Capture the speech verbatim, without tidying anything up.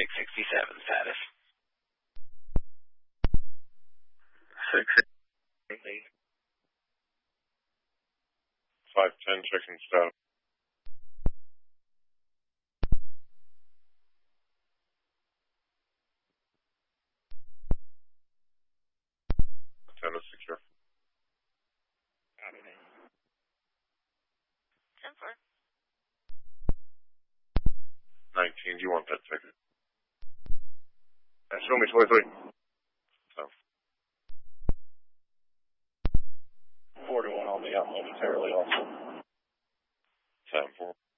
eight sixty-seven status. six eight. five ten, checking stop. ten is secure. ten four. nineteen, do you want that ticket? Uh, show me twenty-three. So. four to one, I'll be out momentarily also. ten four.